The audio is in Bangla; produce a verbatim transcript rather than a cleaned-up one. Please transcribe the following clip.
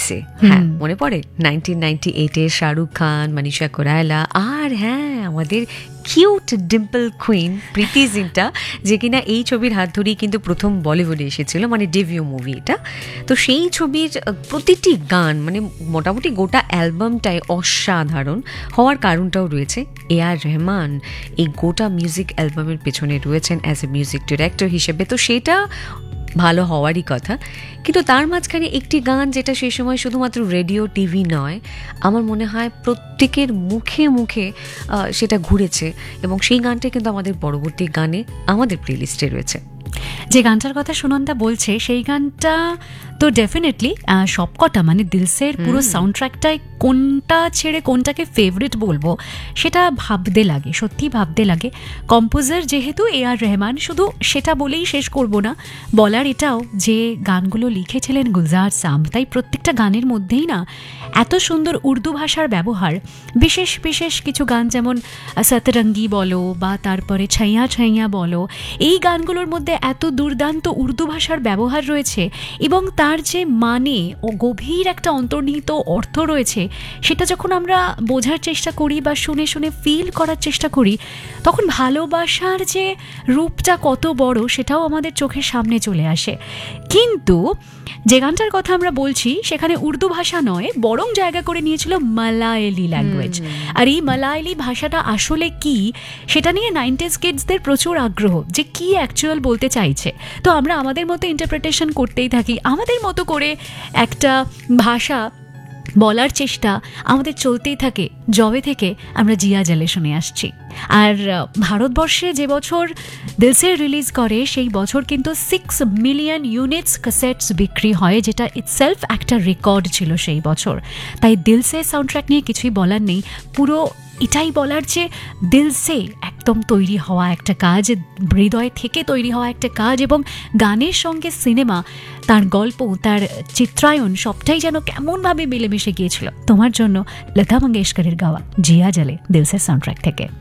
সে, হ্যাঁ মনে পড়ে নাইনটিন নাইনটি এইটে শাহরুখ খান, মনীষা কোরালা, আর হ্যাঁ আমাদের কিউট ডিম্পল কুইন প্রীতি জিন্টা, যে কিনা এই ছবির হাত ধরেই কিন্তু প্রথম বলিউডে এসেছিল, মানে ডেবিউ মুভি এটা। তো সেই ছবির প্রতিটি গান মানে মোটামুটি গোটা অ্যালবামটাই অসাধারণ হওয়ার কারণটাও রয়েছে এ আর রহমান এই গোটা মিউজিক অ্যালবামের পেছনে রয়েছেন অ্যাজ এ মিউজিক ডিরেক্টর হিসেবে, তো সেটা ভালো হওয়ারই কথা। কিন্তু তার মাঝখানে একটি গান যেটা সেই সময় শুধুমাত্র রেডিও টিভি নয়, আমার মনে হয় প্রত্যেকের মুখে মুখে সেটা ঘুরেছে, এবং সেই গানটা কিন্তু আমাদের পরবর্তী গানে আমাদের প্লেলিস্টে রয়েছে। যে গানটার কথা সুনন্দা বলছে সেই গানটা তো ডেফিনেটলি সবকটা মানে দিলসের পুরো সাউন্ড ট্র্যাকটায় কোনটা ছেড়ে কোনটাকে ফেভারিট বলবো সেটা ভাবতে লাগে, সত্যি ভাবতে লাগে। কম্পোজার যেহেতু এ আর রহমান, শুধু সেটা বলেই শেষ করব না, বলার এটাও যে গানগুলো লিখেছিলেন গুলজার সাম, তাই প্রত্যেকটা গানের মধ্যেই না এত সুন্দর উর্দু ভাষার ব্যবহার। বিশেষ বিশেষ কিছু গান যেমন সতরঙ্গি বলো বা তারপরে ছাইয়া ছাইয়া বলো, এই গানগুলোর মধ্যে এত দুর্দান্ত উর্দু ভাষার ব্যবহার রয়েছে এবং তার যে মানে ও গভীর একটা অন্তর্নিহিত অর্থ রয়েছে, সেটা যখন আমরা বোঝার চেষ্টা করি বা শুনে শুনে ফিল করার চেষ্টা করি, তখন ভালোবাসার যে রূপটা কত বড় সেটাও আমাদের চোখের সামনে চলে আসে। কিন্তু যে গানটার কথা আমরা বলছি সেখানে উর্দু ভাষা নয়, বরং জায়গা করে নিয়েছিল মালায়ালি ল্যাঙ্গুয়েজ। আর এই মালায়ালি ভাষাটা আসলে কি সেটা নিয়ে নাইনটিজ কিডসদের প্রচুর আগ্রহ, যে কি অ্যাকচুয়াল বলতে চাইছে। তো আমরা আমাদের মতো ইন্টারপ্রিটেশন করতেই থাকি, আমাদের মতো করে একটা ভাষা বলার চেষ্টা আমাদের চলতেই থাকে জবে থেকে আমরা জিয়া জালে শুনে আসছি। আর ভারতবর্ষে যে বছর দিলসে রিলিজ করে সেই বছর কিন্তু সিক্স মিলিয়ন ইউনিটস ক্যাসেটস বিক্রি হয়, যেটা ইটসেলফ একটা রেকর্ড ছিল সেই বছর। তাই দিলসে সাউন্ড ট্র্যাক নিয়ে কিছুই বলার নেই, পুরো এটাই বলার যে দিলসে একদম তৈরি হওয়া একটা কাজ, হৃদয় থেকে তৈরি হওয়া একটা কাজ, এবং গানের সঙ্গে সিনেমা, তার গল্প, তার চিত্রায়ন সবটাই যেন কেমনভাবে মিলেমিশে গিয়েছিল। তোমার জন্য লতা মঙ্গেশকরের গাওয়া জিয়া জালে দিলসে সাউন্ড ট্র্যাক থেকে।